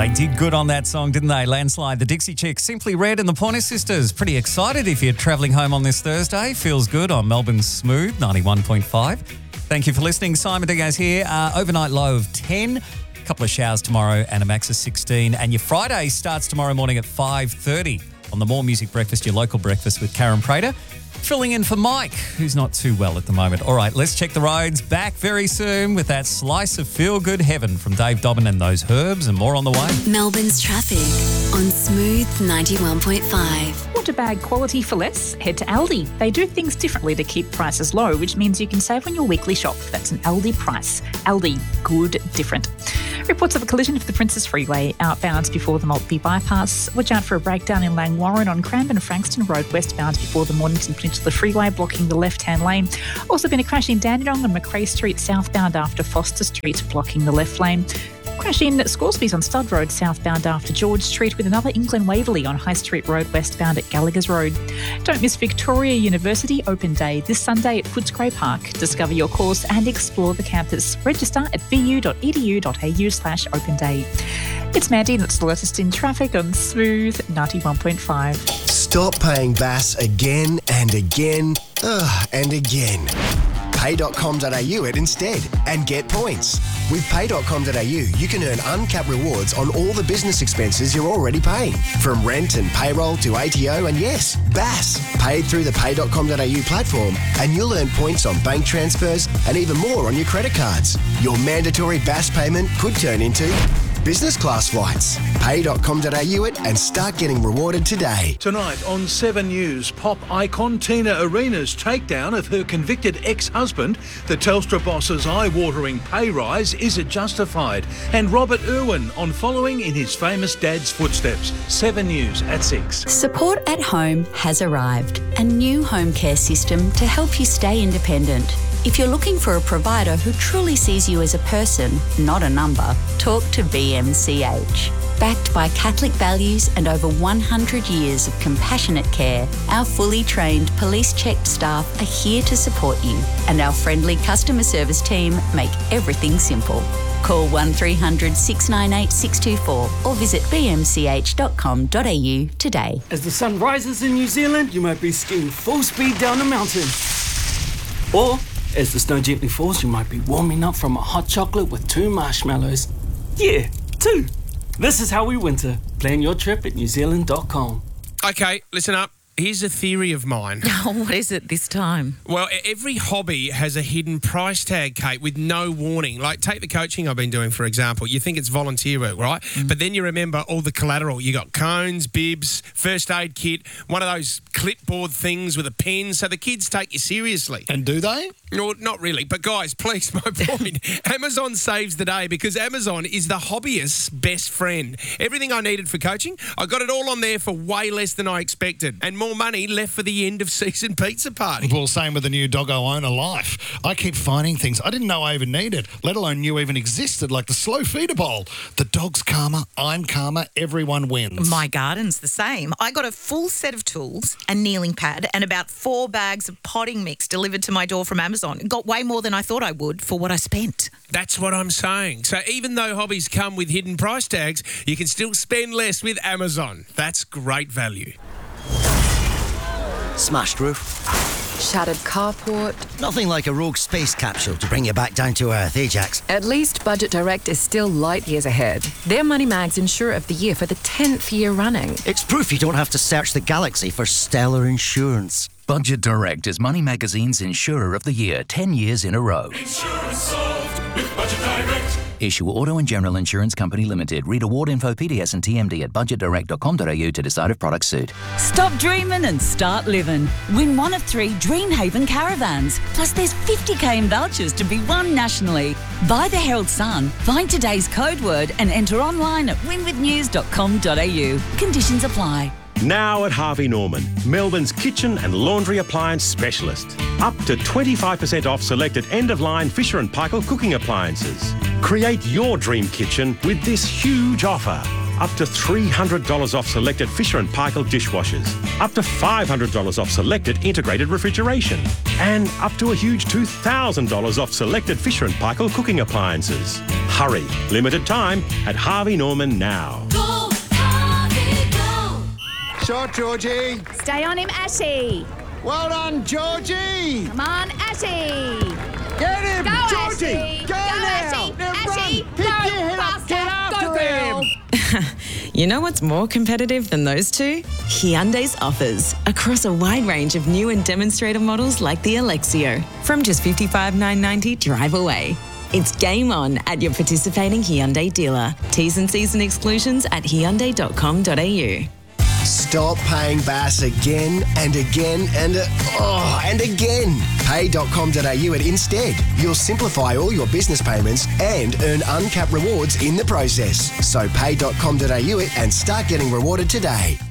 They did good on that song, didn't they? Landslide, the Dixie Chicks, Simply Red and the Pointer Sisters. Pretty excited if you're travelling home on this Thursday. Feels good on Melbourne's Smooth, 91.5. Thank you for listening. Simon Diaz here. Overnight low of 10. A couple of showers tomorrow and a max of 16. And your Friday starts tomorrow morning at 5:30 on the More Music Breakfast, your local breakfast with Karen Prater. Filling in for Mike, who's not too well at the moment. All right, let's check the roads. Back very soon with that slice of feel-good heaven from Dave Dobbin and those herbs, and more on the way. Melbourne's traffic on Smooth 91.5. Want to bag quality for less? Head to Aldi. They do things differently to keep prices low, which means you can save on your weekly shop. That's an Aldi price. Aldi, good, different. Reports of a collision of the Princess Freeway outbound before the Maltby bypass. Watch out for a breakdown in Langwarrin on Cranbourne Frankston Road westbound before the Mornington Peninsula Freeway, blocking the left-hand lane. Also been a crash in Dandenong on Macrae Street southbound after Foster Street, blocking the left lane. Crash in Scoresby's on Stud Road southbound after George Street, with another in Glen Waverley on High Street Road westbound at Gallagher's Road. Don't miss Victoria University Open Day this Sunday at Footscray Park. Discover your course and explore the campus. Register at vu.edu.au/open day. It's Mandy, that's the latest in traffic on Smooth 91.5. Stop paying BAS again and again and again. Pay.com.au it instead and get points. With Pay.com.au, you can earn uncapped rewards on all the business expenses you're already paying. From rent and payroll to ATO and yes, BAS. Paid through the Pay.com.au platform and you'll earn points on bank transfers and even more on your credit cards. Your mandatory BAS payment could turn into business class flights. Pay.com.au it and start getting rewarded today. Tonight on 7 News, pop icon Tina Arena's takedown of her convicted ex-husband, the Telstra boss's eye-watering pay rise, is it justified? And Robert Irwin on following in his famous dad's footsteps. 7 News at 6. Support at Home has arrived, a new home care system to help you stay independent. If you're looking for a provider who truly sees you as a person, not a number, talk to BMCH. Backed by Catholic values and over 100 years of compassionate care, our fully trained police-checked staff are here to support you, and our friendly customer service team make everything simple. Call 1300 698 624 or visit bmch.com.au today. As the sun rises in New Zealand, you might be skiing full speed down a mountain. Or, as the snow gently falls, you might be warming up from a hot chocolate with 2 marshmallows. Yeah, 2. This is how we winter. Plan your trip at newzealand.com. Okay, listen up. Here's a theory of mine. Oh, what is it this time? Well, every hobby has a hidden price tag, Kate, with no warning. Like, take the coaching I've been doing, for example. You think it's volunteer work, right? But then you remember all the collateral. You got cones, bibs, first aid kit, one of those clipboard things with a pen, so the kids take you seriously. And do they? No, not really. But guys, please, my point. Amazon saves the day because Amazon is the hobbyist's best friend. Everything I needed for coaching, I got it all on there for way less than I expected. And more money left for the end of season pizza party. Well, same with the new Doggo Owner Life. I keep finding things I didn't know I even needed, let alone knew even existed, like the slow feeder bowl. The dog's calmer, I'm calmer, everyone wins. My garden's the same. I got a full set of tools, a kneeling pad, and about 4 bags of potting mix delivered to my door from Amazon. Got way more than I thought I would for what I spent. That's what I'm saying. So even though hobbies come with hidden price tags, you can still spend less with Amazon. That's great value. Smashed roof. Shattered carport. Nothing like a rogue space capsule to bring you back down to earth, eh, Jax? At least Budget Direct is still light years ahead. They're Money Mag's Insurer of the Year for the 10th year running. It's proof you don't have to search the galaxy for stellar insurance. Budget Direct is Money Magazine's Insurer of the Year 10 years in a row. Insurance solved with Budget Direct. Issue Auto and General Insurance Company Limited. Read award info, PDS and TMD at budgetdirect.com.au to decide if products suit. Stop dreaming and start living. Win one of 3 Dreamhaven caravans. Plus there's 50k in vouchers to be won nationally. Buy the Herald Sun, find today's code word and enter online at winwithnews.com.au. Conditions apply. Now at Harvey Norman, Melbourne's kitchen and laundry appliance specialist. Up to 25% off selected end-of-line Fisher & Paykel cooking appliances. Create your dream kitchen with this huge offer. Up to $300 off selected Fisher & Paykel dishwashers. Up to $500 off selected integrated refrigeration. And up to a huge $2,000 off selected Fisher & Paykel cooking appliances. Hurry. Limited time at Harvey Norman now. Go, Harvey, go. Shot, Georgie. Stay on him, Ashy. Well done, Georgie. Come on, Ashy. Get him, Go, Georgie. Ashy. Go now. Ashy. Now Ashy. run. Go, Pick your head up. faster. Get after Go, him. girl. You know what's more competitive than those two? Hyundai's offers across a wide range of new and demonstrator models like the Alexio. From just $55,990 drive away. It's game on at your participating Hyundai dealer. T's and C's and exclusions at hyundai.com.au. Stop paying Bass again and again and again. Pay.com.au at Instead. You'll simplify all your business payments and earn uncapped rewards in the process. So pay.com.au and start getting rewarded today.